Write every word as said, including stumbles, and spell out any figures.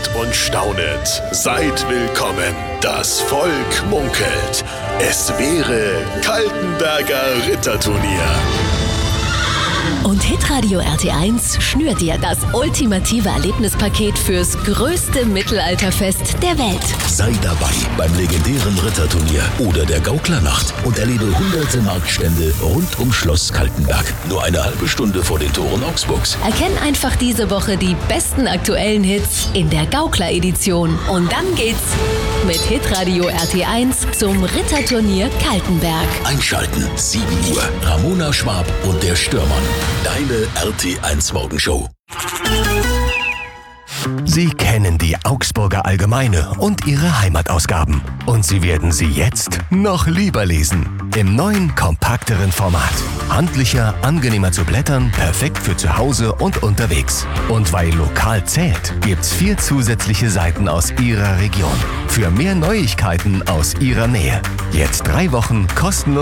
lacht und staunet. Seid willkommen, das Volk munkelt. Es wäre Kaltenberger Ritterturnier. Und Hitradio R T eins schnürt dir das ultimative Erlebnispaket fürs größte Mittelalterfest der Welt. Sei dabei beim legendären Ritterturnier oder der Gauklernacht und erlebe hunderte Marktstände rund um Schloss Kaltenberg. Nur eine halbe Stunde vor den Toren Augsburgs. Erkenn einfach diese Woche die besten aktuellen Hits in der Gaukler-Edition. Und dann geht's mit Hitradio R T eins zum Ritterturnier Kaltenberg. Einschalten, sieben Uhr. Ramona Schwab und der Stürmann. Deine R T eins Morgenshow. Sie kennen die Augsburger Allgemeine und ihre Heimatausgaben. Und Sie werden sie jetzt noch lieber lesen. Im neuen, kompakteren Format. Handlicher, angenehmer zu blättern, perfekt für zu Hause und unterwegs. Und weil lokal zählt, gibt's vier zusätzliche Seiten aus Ihrer Region. Für mehr Neuigkeiten aus Ihrer Nähe. Jetzt drei Wochen kostenlos